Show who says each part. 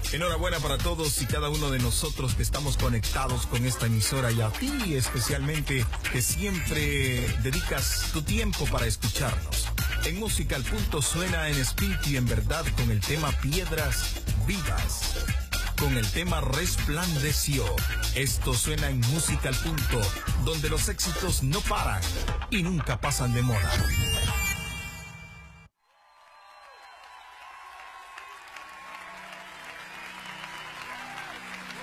Speaker 1: Enhorabuena para todos y cada uno de nosotros que estamos conectados con esta emisora y a ti especialmente que siempre dedicas tu tiempo para escucharnos. En Música al Punto suena en espíritu y en verdad con el tema Piedras Vivas, con el tema Resplandeció. Esto suena en Música al Punto, donde los éxitos no paran y nunca pasan de moda.